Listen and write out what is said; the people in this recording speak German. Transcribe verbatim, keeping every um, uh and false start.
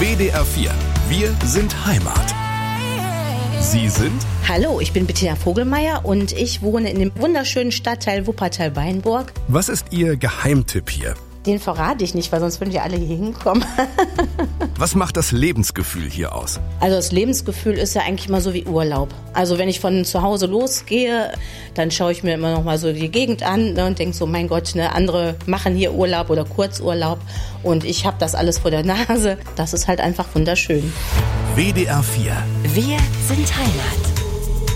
W D R vier. Wir sind Heimat. Sie sind? Hallo, ich bin Bettina Vogelmeier und ich wohne in dem wunderschönen Stadtteil Wuppertal-Weinburg. Was ist Ihr Geheimtipp hier? Den verrate ich nicht, weil sonst würden wir alle hier hinkommen. Was macht das Lebensgefühl hier aus? Also das Lebensgefühl ist ja eigentlich immer so wie Urlaub. Also wenn ich von zu Hause losgehe, dann schaue ich mir immer noch mal so die Gegend an, ne, und denke so, mein Gott, ne, andere machen hier Urlaub oder Kurzurlaub und ich habe das alles vor der Nase. Das ist halt einfach wunderschön. W D R vier. Wir sind Heimat.